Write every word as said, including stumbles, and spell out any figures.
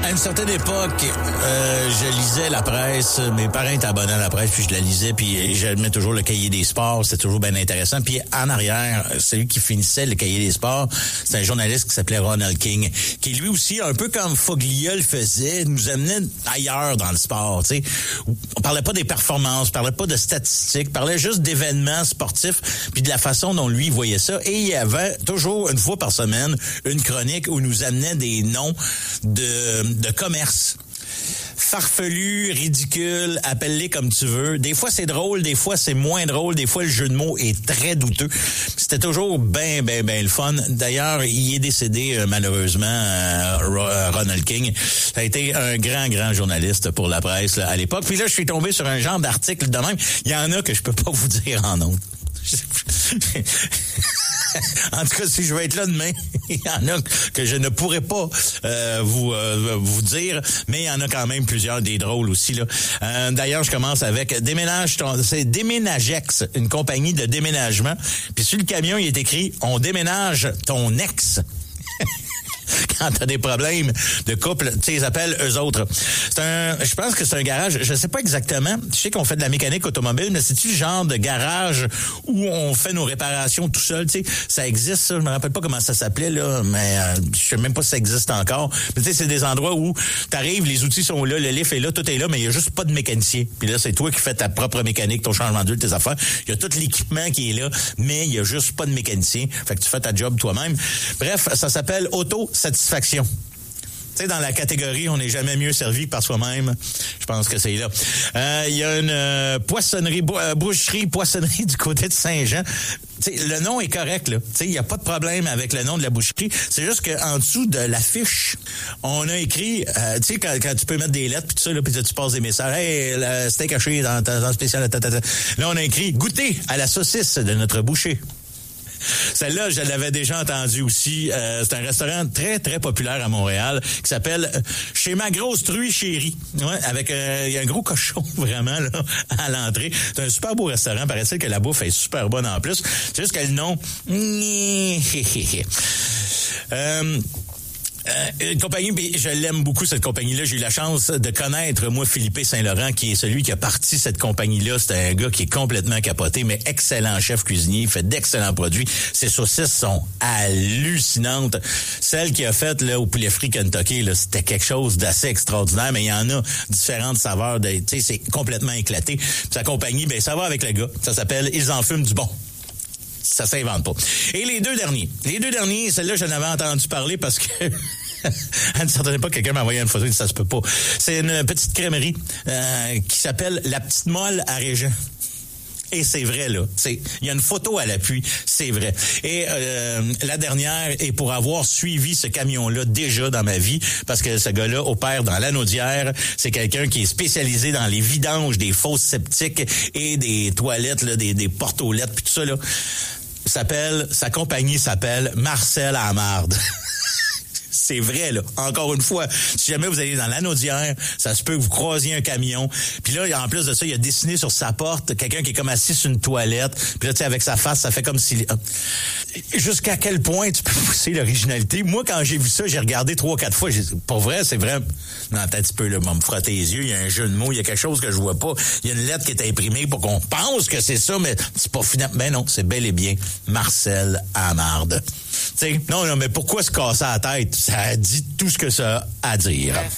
À une certaine époque, euh, je lisais la presse. Mes parents étaient abonnés à la presse, puis je la lisais, puis j'admets toujours le cahier des sports. C'était toujours bien intéressant. Puis en arrière, celui qui finissait le cahier des sports, c'est un journaliste qui s'appelait Ronald King, qui lui aussi, un peu comme Foglia le faisait, nous amenait ailleurs dans le sport. Tu sais, on parlait pas des performances, on parlait pas de statistiques, on parlait juste d'événements sportifs, puis de la façon dont lui voyait ça. Et il y avait toujours une fois par semaine une chronique où il nous amenait des noms de de commerce. Farfelu, ridicule, appelle-les comme tu veux. Des fois, c'est drôle, des fois, c'est moins drôle. Des fois, le jeu de mots est très douteux. C'était toujours bien, bien, bien le fun. D'ailleurs, il est décédé, euh, malheureusement, euh, Ronald King. Ça a été un grand, grand journaliste pour la presse là, à l'époque. Puis là, je suis tombé sur un genre d'article de même. Il y en a que je peux pas vous dire en nom. En tout cas, si je veux être là demain, il y en a que je ne pourrais pas euh, vous euh, vous dire, mais il y en a quand même plusieurs des drôles aussi là. Euh, d'ailleurs, je commence avec déménage ton, c'est Déménagex, une compagnie de déménagement. Puis sur le camion, il est écrit on déménage ton ex. Quand t'as des problèmes de couple, tu sais, ils appellent eux autres. C'est un, je pense que c'est un garage, je sais pas exactement, je sais qu'on fait de la mécanique automobile, mais c'est-tu le genre de garage où on fait nos réparations tout seul, tu sais, ça existe, ça, je me rappelle pas comment ça s'appelait, là, mais euh, je sais même pas si ça existe encore, mais tu sais, c'est des endroits où t'arrives, les outils sont là, le lift est là, tout est là, mais il y a juste pas de mécanicien. Puis là, c'est toi qui fais ta propre mécanique, ton changement d'huile, tes affaires. Il y a tout l'équipement qui est là, mais il y a juste pas de mécanicien. Fait que tu fais ta job toi-même. Bref, ça s'appelle auto-satisfaction. Tu sais, dans la catégorie, on n'est jamais mieux servi que par soi-même. Je pense que c'est là. Euh, il y a une euh, poissonnerie, bou- euh, boucherie, poissonnerie du côté de Saint-Jean. Tu sais, le nom est correct, là. Tu sais, il n'y a pas de problème avec le nom de la boucherie. C'est juste qu'en dessous de l'affiche, on a écrit, euh, tu sais, quand, quand tu peux mettre des lettres, puis tout ça, là, puis tu passes des messages. Hey, le steak haché dans, dans le spécial. Tatata. Là, on a écrit, goûtez à la saucisse de notre boucher. Celle-là, je l'avais déjà entendue aussi. Euh, c'est un restaurant très, très populaire à Montréal qui s'appelle euh, Chez ma grosse truie chérie. Ouais, avec euh, il y a un gros cochon vraiment là à l'entrée. C'est un super beau restaurant. Paraît-il que la bouffe est super bonne en plus. C'est juste que le nom... euh, Euh, une compagnie, je l'aime beaucoup cette compagnie-là. J'ai eu la chance de connaître, moi, Philippe Saint-Laurent, qui est celui qui a parti cette compagnie-là. C'est un gars qui est complètement capoté, mais excellent chef cuisinier. Il fait d'excellents produits. Ses saucisses sont hallucinantes. Celle qu'il a faite là au poulet frit Kentucky, là, c'était quelque chose d'assez extraordinaire, mais il y en a différentes saveurs. Tu sais, c'est complètement éclaté. Puis sa compagnie, ben ça va avec le gars. Ça s'appelle Ils en fument du bon. Ça s'invente pas. Et les deux derniers. Les deux derniers, celle-là, je n'avais entendu parler parce que à une certaine époque, quelqu'un m'a envoyé une photo et dit ça se peut pas. C'est une petite crèmerie euh, qui s'appelle La Petite Molle à Régent. Et c'est vrai, là. C'est, il y a une photo à l'appui, c'est vrai. Et euh, la dernière est pour avoir suivi ce camion-là déjà dans ma vie, parce que ce gars-là opère dans l'Anaudière. C'est quelqu'un qui est spécialisé dans les vidanges des fosses septiques et des toilettes, là, des, des portes aux lettres, puis tout ça, là. S'appelle, sa compagnie s'appelle Marcel à la marde. C'est vrai, là. Encore une fois, si jamais vous allez dans l'Anaudière, ça se peut que vous croisiez un camion. Puis là, en plus de ça, il a dessiné sur sa porte quelqu'un qui est comme assis sur une toilette. Puis là, tu sais, avec sa face, ça fait comme si... Jusqu'à quel point tu peux pousser l'originalité? Moi, quand j'ai vu ça, j'ai regardé trois, quatre fois. J'ai dit, pour vrai, c'est vrai. Non, peut-être tu peux là, me frotter les yeux. Il y a un jeu de mots. Il y a quelque chose que je vois pas. Il y a une lettre qui est imprimée pour qu'on pense que c'est ça, mais c'est pas finalement... Ben non, c'est bel et bien Marcel à marde. Tu sais, non, non, mais pourquoi se casser la tête? Ça dit tout ce que ça a à dire.